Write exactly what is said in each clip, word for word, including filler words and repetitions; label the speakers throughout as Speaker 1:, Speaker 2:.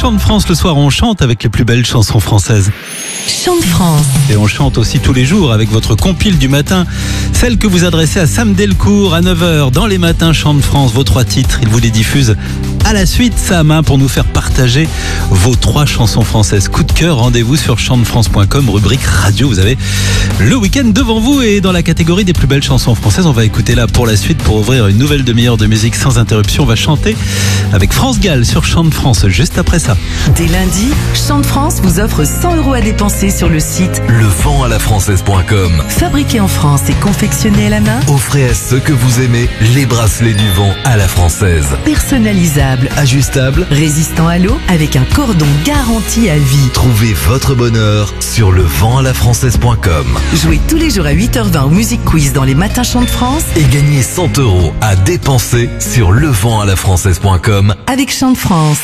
Speaker 1: Chant de France, le soir on chante avec les plus belles chansons françaises.
Speaker 2: Chant de France.
Speaker 1: Et on chante aussi tous les jours avec votre compile du matin, celle que vous adressez à Sam Delcourt à neuf heures dans les matins Chant de France. Vos trois titres, il vous les diffuse à la suite, Sam, hein, pour nous faire partager vos trois chansons françaises. Coup de cœur, rendez-vous sur chant de france point com, rubrique radio. Vous avez le week-end devant vous et dans la catégorie des plus belles chansons françaises, on va écouter là pour la suite, pour ouvrir une nouvelle demi-heure de musique sans interruption. On va chanter avec France Gall sur Chant de France juste après ça.
Speaker 2: Dès lundi, Chant de France vous offre cent euros à dépenser sur le site
Speaker 3: le vent à la française point com.
Speaker 2: Fabriqué en France et confectionné à la main.
Speaker 3: Offrez à ceux que vous aimez les bracelets du vent à la française.
Speaker 2: Personnalisable,
Speaker 3: Ajustable,
Speaker 2: résistant à l'eau, avec un cordon garanti à vie.
Speaker 3: trouvez votre bonheur sur le vent à la française point com.
Speaker 2: Jouez tous les jours à huit heures vingt au Music Quiz dans les matins Chant de France
Speaker 3: Et gagnez cent euros à dépenser sur le vent à la française point com.
Speaker 2: avec Chant de France.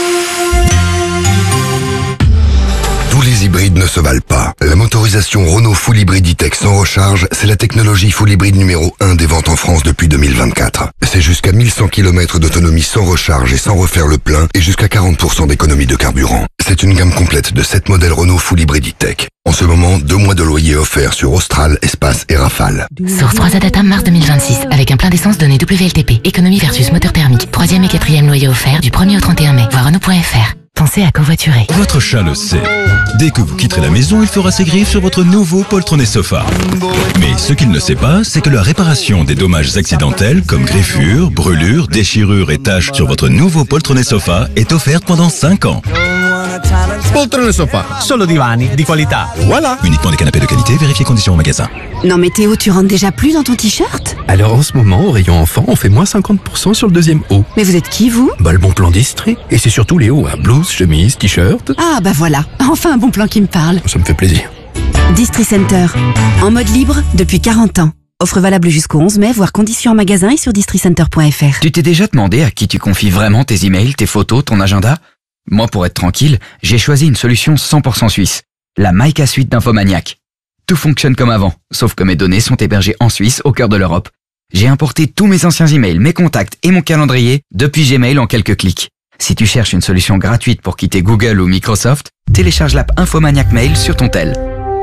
Speaker 4: Tous les hybrides ne se valent pas. La motorisation Renault Full Hybrid E-Tech sans recharge, c'est la technologie Full Hybrid numéro un des ventes en France depuis deux mille vingt-quatre. C'est jusqu'à mille cent kilomètres d'autonomie sans recharge et sans refaire le plein et jusqu'à quarante pour cent d'économie de carburant. C'est une gamme complète de sept modèles Renault Full Hybrid E-Tech. En ce moment, deux mois de loyer offerts sur Austral, Espace et Rafale.
Speaker 5: Source trois A Data mars deux mille vingt-six, avec un plein d'essence donné W L T P, économie versus moteur thermique. Troisième et quatrième loyer offert du premier au trente et un mai. Voir Renault point F R. Pensez à covoiturer.
Speaker 6: Votre chat le sait. Dès que vous quitterez la maison, il fera ses griffes sur votre nouveau poltronné sofa. Mais ce qu'il ne sait pas, c'est que la réparation des dommages accidentels, comme griffures, brûlures, déchirures et taches sur votre nouveau poltronné sofa est offerte pendant cinq ans.
Speaker 7: Poltrone Sofa, solo divani di qualità. Voilà.
Speaker 6: Uniquement des canapés de qualité, vérifiez conditions au magasin.
Speaker 8: Non mais Théo, tu rentres déjà plus dans ton t-shirt?
Speaker 9: Alors en ce moment, au rayon enfant, on fait moins cinquante pour cent sur le deuxième haut.
Speaker 8: Mais vous êtes qui, vous?
Speaker 9: Bah le bon plan d'Istrie. Et c'est surtout les hauts, hein. Blouse, chemise, t-shirt.
Speaker 8: Ah bah voilà, enfin un bon plan qui me parle.
Speaker 9: Ça me fait plaisir.
Speaker 8: Distri Center, en mode libre depuis quarante ans. Offre valable jusqu'au onze mai, voire conditions en magasin et sur distri center point F R.
Speaker 10: Tu t'es déjà demandé à qui tu confies vraiment tes emails, tes photos, ton agenda? Moi, pour être tranquille, j'ai choisi une solution cent pour cent suisse, la Maïka Suite d'Infomaniac. Tout fonctionne comme avant, sauf que mes données sont hébergées en Suisse, au cœur de l'Europe. J'ai importé tous mes anciens emails, mes contacts et mon calendrier depuis Gmail en quelques clics. Si tu cherches une solution gratuite pour quitter Google ou Microsoft, télécharge l'app Infomaniac Mail sur ton tel.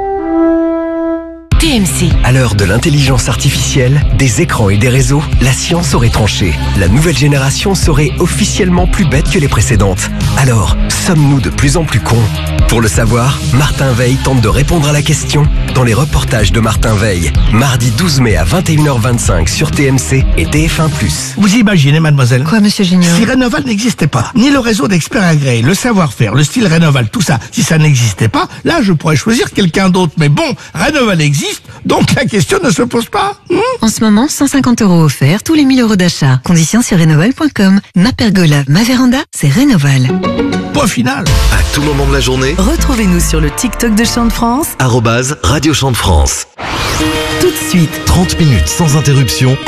Speaker 5: T M C.
Speaker 11: À l'heure de l'intelligence artificielle, des écrans et des réseaux, la science aurait tranché. La nouvelle génération serait officiellement plus bête que les précédentes. Alors, sommes-nous de plus en plus cons? Pour le savoir, Martin Veil tente de répondre à la question dans les reportages de Martin Veil. Mardi douze mai à vingt et une heures vingt-cinq sur T M C et T F un plus.
Speaker 7: Vous imaginez, mademoiselle?
Speaker 2: Quoi, monsieur Génial?
Speaker 7: Si Rénoval n'existait pas, ni le réseau d'experts agréés, le savoir-faire, le style Rénoval, tout ça, si ça n'existait pas, là je pourrais choisir quelqu'un d'autre. Mais bon, Rénoval existe, donc la question ne se pose pas. Hmm
Speaker 2: En ce moment, cent cinquante euros offerts tous les mille euros d'achat. Conditions sur rénoval point com. Ma pergola, ma véranda, c'est Rénoval.
Speaker 7: Point final.
Speaker 3: À tout moment de la journée,
Speaker 2: Retrouvez-nous sur le TikTok de Chant de France.
Speaker 3: arrobase Radio Chant de France.
Speaker 2: Tout de suite.
Speaker 3: trente minutes sans interruption.